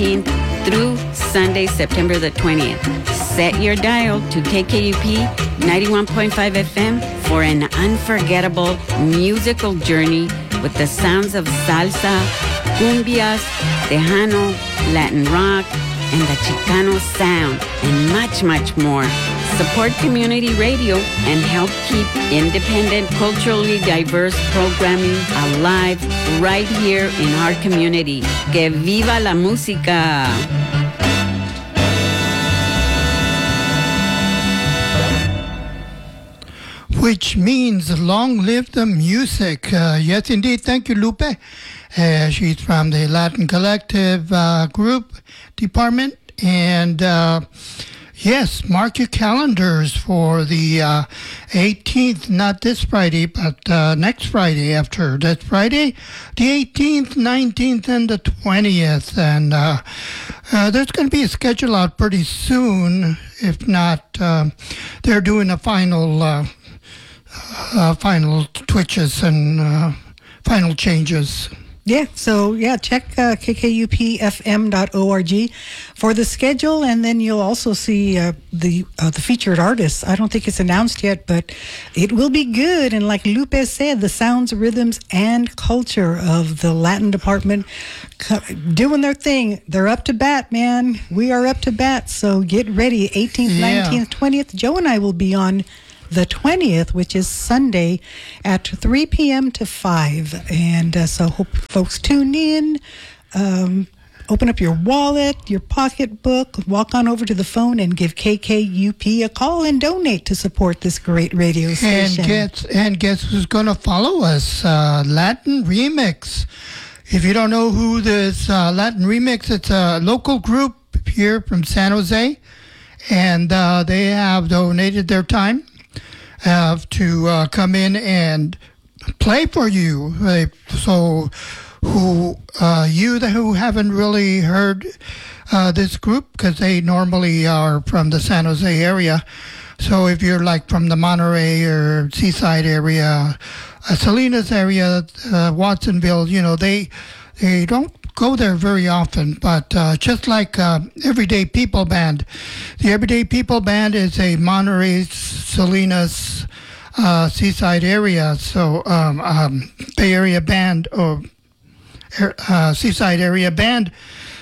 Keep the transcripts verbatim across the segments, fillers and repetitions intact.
nineteenth through Sunday, September the twentieth. Set your dial to K K U P ninety-one point five F M for an unforgettable musical journey with the sounds of salsa, cumbias, tejano, Latin rock, and the Chicano sound, and much, much more. Support community radio and help keep independent, culturally diverse programming alive right here in our community. Que viva la música! Which means long live the music. Uh, yes, indeed. Thank you, Lupe. Uh, she's from the Latin Collective uh, Group Department. And uh, yes, mark your calendars for the uh, eighteenth, not this Friday, but uh, next Friday after that Friday, the eighteenth, nineteenth, and the twentieth. And uh, uh, there's going to be a schedule out pretty soon. If not, uh, they're doing a final... Uh, Uh, final twitches and uh, final changes. Yeah, so yeah, check uh, k k u p f m dot org for the schedule, and then you'll also see uh, the uh, the featured artists. I don't think it's announced yet, but it will be good. And like Lupe said, the sounds, rhythms, and culture of the Latin department co- doing their thing. They're up to bat, man. We are up to bat, so get ready. eighteenth, Yeah. nineteenth, twentieth. Joe and I will be on the twentieth, which is Sunday at three p.m. to five. And uh, so hope folks tune in. Um, open up your wallet, your pocketbook, walk on over to the phone and give K K U P a call and donate to support this great radio station. And guess, and guess who's going to follow us? Uh, Latin Remix. If you don't know who this uh, Latin Remix, it's a local group here from San Jose. And uh, they have donated their time have to uh, come in and play for you. They, so who uh, you that who haven't really heard uh, this group, because they normally are from the San Jose area. So if you're like from the Monterey or Seaside area, uh, Salinas area, uh, Watsonville, you know, they they don't go there very often, but uh, just like uh, Everyday People Band. The Everyday People Band is a Monterey, Salinas, uh, Seaside area, so um, um, Bay Area band, or uh, Seaside area band.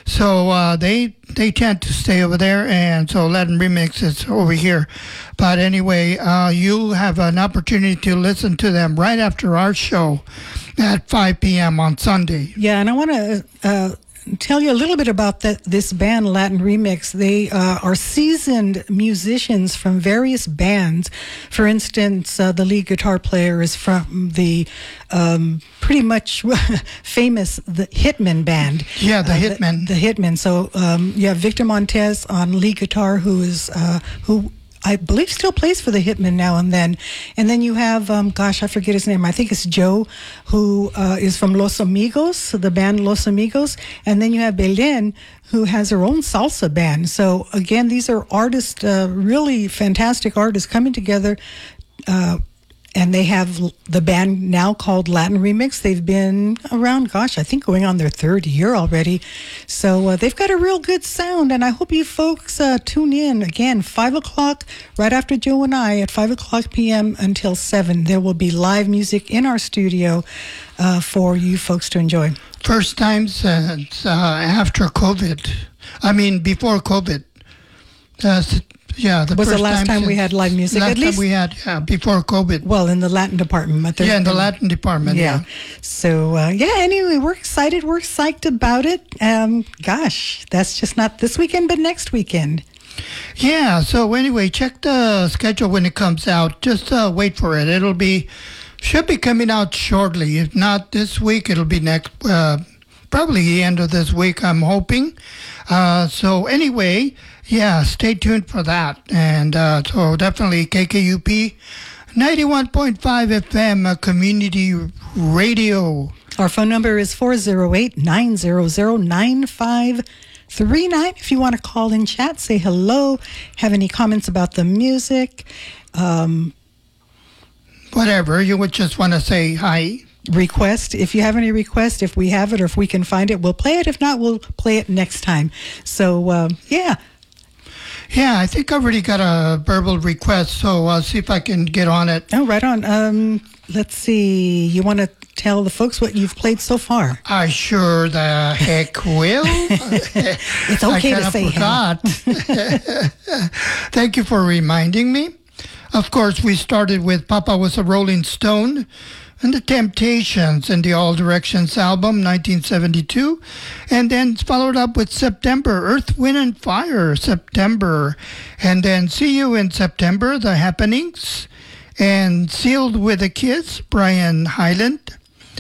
So uh, they they tend to stay over there, and so Latin Remix is over here. But anyway, uh, you'll have an opportunity to listen to them right after our show at five p.m. on Sunday. Yeah, and I want to uh, tell you a little bit about that, this band, Latin Remix. They uh, are seasoned musicians from various bands. For instance, uh, the lead guitar player is from the um, pretty much famous the Hitman band. Yeah, the uh, Hitman. The, the Hitman. So um, you have Victor Montez on lead guitar, who is uh, who. I believe still plays for the Hitmen now and then. And then you have, um, gosh, I forget his name. I think it's Joe, who uh, is from Los Amigos, the band Los Amigos. And then you have Belen, who has her own salsa band. So again, these are artists, uh, really fantastic artists coming together. Uh, and they have the band now called Latin Remix. They've been around, gosh, I think going on their third year already. So uh, they've got a real good sound, and I hope you folks uh, tune in. Again, five o'clock, right after Joe and I, at five o'clock p.m. until seven. There will be live music in our studio uh, for you folks to enjoy. First time since uh, after COVID. I mean, before COVID. Uh, Yeah, the was first the last time, time we had live music. Last At least time we had, yeah, before COVID. Well, in the Latin department. But yeah, in the Latin department. Yeah. yeah. So uh, yeah. Anyway, we're excited. We're psyched about it. Um, gosh, that's just not this weekend, but next weekend. Yeah. So anyway, check the schedule when it comes out. Just uh, wait for it. It'll be should be coming out shortly. If not this week, it'll be next. Uh, probably the end of this week, I'm hoping. Uh, so anyway. Yeah, stay tuned for that. And uh, so definitely K K U P ninety-one point five F M, uh, community radio. Our phone number is four oh eight, nine hundred, nine five three nine. If you want to call and chat, say hello, have any comments about the music. Um, Whatever, you would just want to say hi. request. If you have any requests, if we have it or if we can find it, we'll play it. If not, we'll play it next time. So, um, yeah. Yeah, I think I already got a verbal request, so I'll see if I can get on it. Oh, right on. Um, let's see. You want to tell the folks what you've played so far? I sure the heck will. It's okay I to say forgot. Thank you for reminding me. Of course, we started with Papa Was a Rolling Stone and the Temptations in the All Directions album, nineteen seventy-two. And then followed up with September, Earth, Wind, and Fire, September. And then See You in September, The Happenings. And Sealed with a Kiss, Brian Hyland.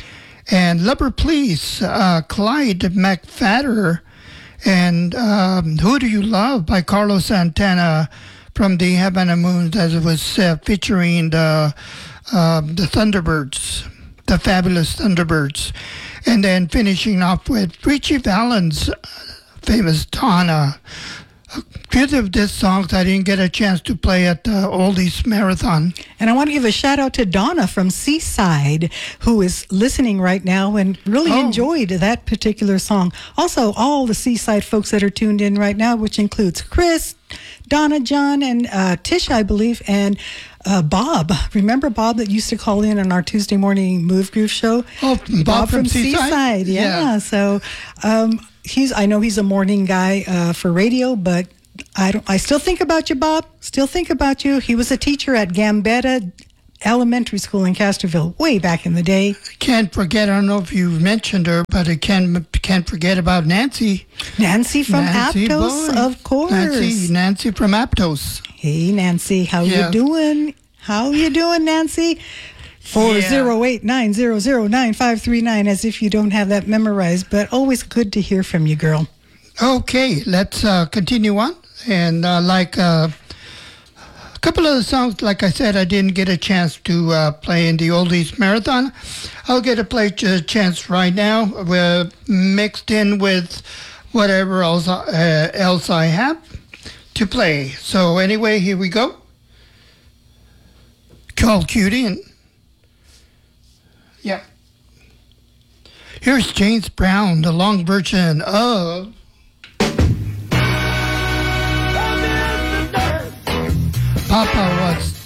And Lover Please, uh, Clyde McFadder. And um, Who Do You Love by Carlos Santana from the Havana Moons, as it was uh, featuring the uh, the Thunderbirds, the fabulous Thunderbirds. And then finishing off with Richie Valens' famous Donna. A few of these songs I didn't get a chance to play at the Oldies Marathon. And I want to give a shout out to Donna from Seaside, who is listening right now and really Oh. enjoyed that particular song. Also, all the Seaside folks that are tuned in right now, which includes Chris, Donna, John, and uh, Tish, I believe, and uh, Bob. Remember Bob that used to call in on our Tuesday morning Move Groove show? Oh, Bob from Seaside? Yeah. Yeah. So um, he's. I know he's a morning guy uh, for radio, but I don't. I still think about you, Bob. Still think about you. He was a teacher at Gambetta Elementary School in Castroville way back in the day. Can't forget, I don't know if you mentioned her, but I can't, can't forget about Nancy. Nancy from Nancy Aptos, Boy. of course. Nancy, Nancy from Aptos. Hey, Nancy, how Yeah. you doing? How you doing, Nancy? four zero eight, nine zero zero, nine five three nine, as if you don't have that memorized, but always good to hear from you, girl. Okay, let's uh, continue on. And uh, like uh, a couple of the songs, like I said, I didn't get a chance to uh, play in the Oldies Marathon. I'll get a play a chance right now. We're mixed in with whatever else, uh, else I have to play. So anyway, here we go. Called Cutie. And yeah. Here's James Brown, the long version of Papa Was